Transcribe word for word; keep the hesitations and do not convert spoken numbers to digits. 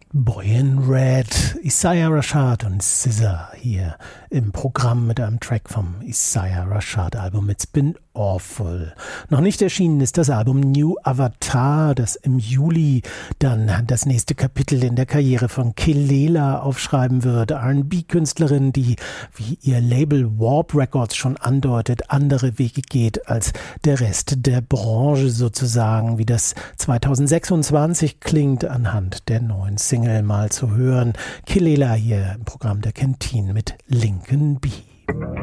Boy in Red, Isaiah Rashad und S Z A hier im Programm mit einem Track vom Isaiah Rashad Album It's Been Awful. Noch nicht erschienen ist das Album New Avatar, das im Juli dann das nächste Kapitel in der Karriere von Kelela aufschreiben wird. R and B-Künstlerin, die, wie ihr Label Warp Records schon andeutet, andere Wege geht als der Rest der Branche sozusagen, wie das zweitausendsechsundzwanzig klingt anhand der neuen Single mal zu hören. Kelela hier im Programm der Kentine mit Lincoln B.